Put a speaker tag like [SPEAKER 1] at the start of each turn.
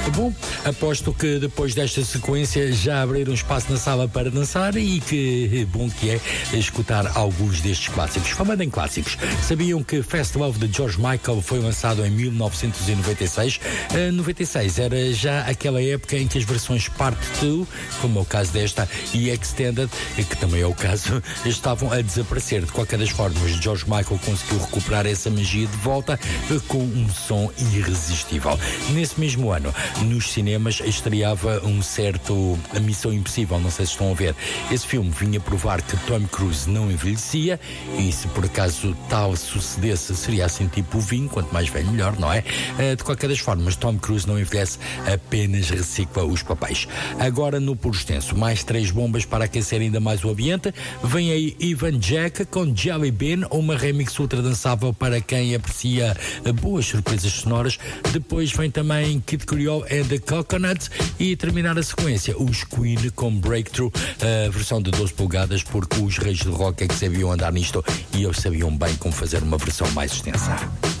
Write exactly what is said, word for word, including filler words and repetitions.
[SPEAKER 1] Bom, aposto que depois desta sequência já abriram espaço na sala para dançar e que bom que é escutar alguns destes clássicos. Falando em clássicos, sabiam que Fast Love de George Michael foi lançado em mil novecentos e noventa e seis? Uh, noventa e seis era já aquela época em que as versões Part dois, como é o caso desta, e Extended, que também é o caso, estavam a desaparecer. De qualquer das formas, George Michael conseguiu recuperar essa magia de volta com um som irresistível. Nesse mesmo ano, nos cinemas estreava um certo A Missão Impossível, não sei se estão a ver. Esse filme vinha provar que Tom Cruise não envelhecia, e se por acaso tal sucedesse, seria assim tipo o vinho, quanto mais velho melhor, não é? De qualquer das formas, Tom Cruise não envelhece, apenas recicla os papéis. Agora no puro extenso, mais três bombas para aquecer ainda mais o ambiente. Vem aí Ivan Jack com Jelly Bean, uma remix ultra dançável para quem aprecia boas surpresas sonoras. Depois vem também Kid Creole and the Coconuts e terminar a sequência os Queen com Breakthrough, a versão de doze polegadas, porque os reis do rock é que sabiam andar nisto e eles sabiam bem como fazer uma versão mais extensa.